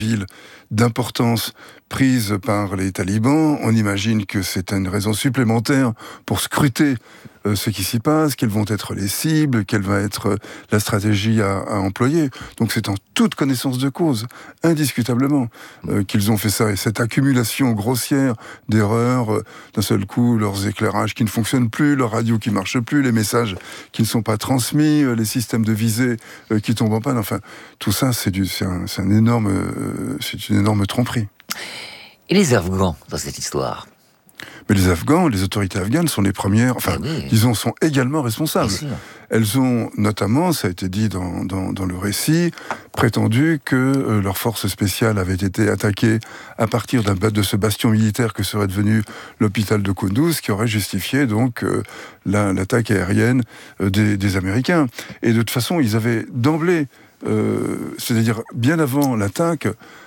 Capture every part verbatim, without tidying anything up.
ville d'importance prise par les talibans. On imagine que c'est une raison supplémentaire pour scruter euh, ce qui s'y passe, quelles vont être les cibles, quelle va être euh, la stratégie à, à employer. Donc c'est en toute connaissance de cause, indiscutablement, euh, qu'ils ont fait ça. Et cette accumulation grossière d'erreurs, euh, d'un seul coup, leurs éclairages qui ne fonctionnent plus, leur radio qui ne marche plus, les messages qui ne sont pas transmis, euh, les systèmes de visée euh, qui tombent en panne, enfin, tout ça, c'est, du, c'est, un, c'est, un énorme, euh, c'est une énorme tromperie. Et les Afghans dans cette histoire? Mais les Afghans, les autorités afghanes sont les premières, enfin, ah oui. disons, sont également responsables. Elles ont notamment, ça a été dit dans, dans, dans le récit, prétendu que euh, leurs forces spéciales avaient été attaquées à partir d'un, de ce bastion militaire que serait devenu l'hôpital de Kunduz, qui aurait justifié donc euh, la, l'attaque aérienne euh, des, des Américains. Et de toute façon, ils avaient d'emblée, euh, c'est-à-dire bien avant l'attaque,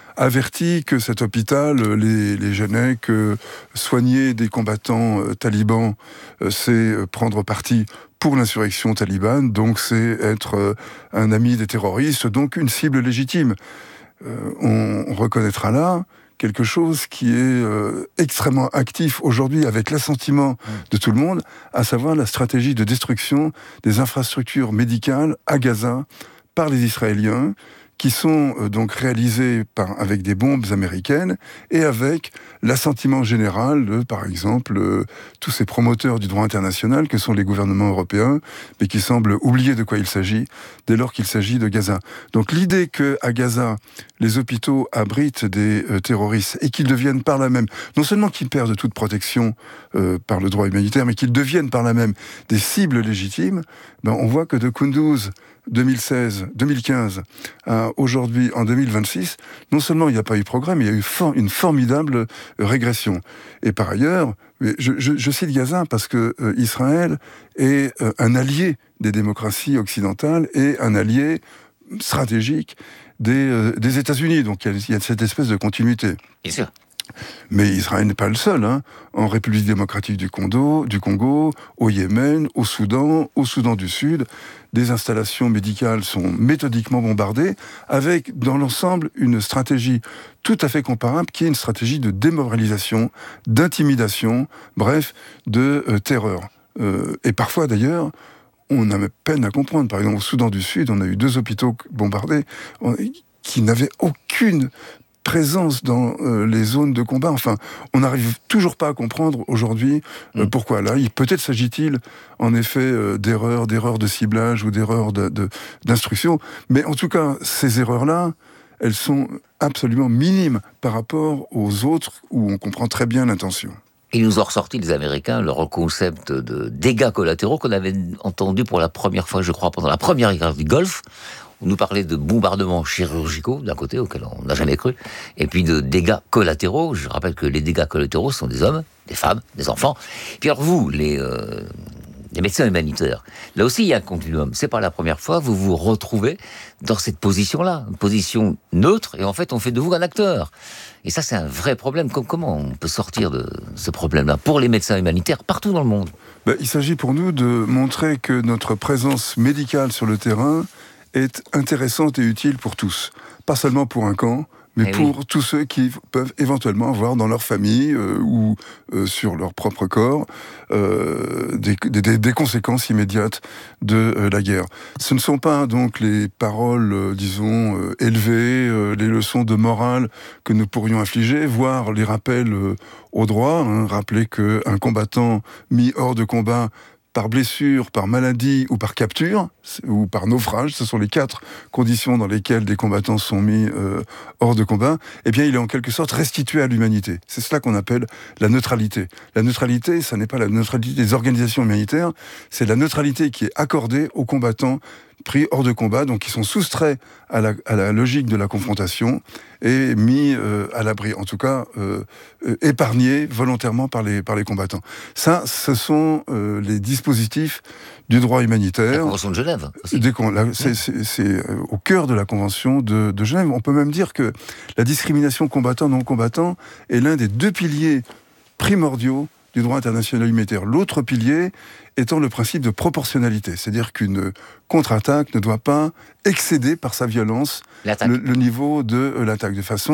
averti que cet hôpital les, les gênait, que soigner des combattants euh, talibans, euh, c'est euh, prendre parti pour l'insurrection talibane, donc c'est être euh, un ami des terroristes, donc une cible légitime. Euh, on, on reconnaîtra là quelque chose qui est euh, extrêmement actif aujourd'hui avec l'assentiment de tout le monde, à savoir la stratégie de destruction des infrastructures médicales à Gaza par les Israéliens, qui sont euh, donc réalisés par, avec des bombes américaines et avec l'assentiment général de, par exemple, euh, tous ces promoteurs du droit international que sont les gouvernements européens, mais qui semblent oublier de quoi il s'agit dès lors qu'il s'agit de Gaza. Donc l'idée qu'à Gaza, les hôpitaux abritent des euh, terroristes et qu'ils deviennent par là même, non seulement qu'ils perdent toute protection euh, par le droit humanitaire, mais qu'ils deviennent par là même des cibles légitimes, ben on voit que de Kunduz deux mille seize, deux mille quinze, à aujourd'hui, en deux mille vingt-six, non seulement il n'y a pas eu progrès, mais il y a eu for- une formidable régression. Et par ailleurs, je, je, je cite Gaza parce que euh, Israël est euh, un allié des démocraties occidentales et un allié stratégique des, euh, des États-Unis. Donc il y, a, il y a cette espèce de continuité. Bien sûr. Mais Israël n'est pas le seul. Hein. En République démocratique du Congo, du Congo, au Yémen, au Soudan, au Soudan du Sud, des installations médicales sont méthodiquement bombardées, avec dans l'ensemble une stratégie tout à fait comparable, qui est une stratégie de démoralisation, d'intimidation, bref, de euh, terreur. Euh, et parfois d'ailleurs, on a peine à comprendre. Par exemple, au Soudan du Sud, on a eu deux hôpitaux bombardés on, qui n'avaient aucune présence dans euh, les zones de combat. Enfin, on n'arrive toujours pas à comprendre aujourd'hui euh, pourquoi. Là, il, peut-être s'agit-il en effet euh, d'erreurs, d'erreurs de ciblage ou d'erreurs de, de, d'instruction. Mais en tout cas, ces erreurs-là, elles sont absolument minimes par rapport aux autres où on comprend très bien l'intention. Ils nous ont ressorti, les Américains, leur concept de dégâts collatéraux qu'on avait entendu pour la première fois, je crois, pendant la première guerre du Golfe. On nous parlait de bombardements chirurgicaux, d'un côté, auquel on n'a jamais cru, et puis de dégâts collatéraux. Je rappelle que les dégâts collatéraux sont des hommes, des femmes, des enfants. Puis alors vous, les, euh, les médecins humanitaires, là aussi il y a un continuum. C'est pas la première fois, vous vous retrouvez dans cette position-là, une position neutre, et en fait on fait de vous un acteur. Et ça c'est un vrai problème. Comment on peut sortir de ce problème-là pour les médecins humanitaires partout dans le monde? Ben, il s'agit pour nous de montrer que notre présence médicale sur le terrain est intéressante et utile pour tous. Pas seulement pour un camp, mais eh pour oui. tous ceux qui peuvent éventuellement avoir dans leur famille euh, ou euh, sur leur propre corps euh, des, des, des conséquences immédiates de euh, la guerre. Ce ne sont pas donc les paroles, euh, disons, euh, élevées, euh, les leçons de morale que nous pourrions infliger, voire les rappels euh, au droit, hein, rappeler qu'un combattant mis hors de combat par blessure, par maladie ou par capture, ou par naufrage, ce sont les quatre conditions dans lesquelles des combattants sont mis euh, hors de combat, eh bien il est en quelque sorte restitué à l'humanité. C'est cela qu'on appelle la neutralité. La neutralité, ça n'est pas la neutralité des organisations humanitaires, c'est la neutralité qui est accordée aux combattants pris hors de combat, donc qui sont soustraits à la, à la logique de la confrontation et mis euh, à l'abri, en tout cas euh, euh, épargnés volontairement par les, par les combattants. Ça, ce sont euh, les dispositifs du droit humanitaire. La Convention de Genève aussi. Dès qu'on, là, c'est, c'est, c'est au cœur de la Convention de, de Genève. On peut même dire que la discrimination combattant-non combattant est l'un des deux piliers primordiaux du droit international humanitaire. L'autre pilier étant le principe de proportionnalité, c'est-à-dire qu'une contre-attaque ne doit pas excéder par sa violence le, le niveau de euh, l'attaque, de façon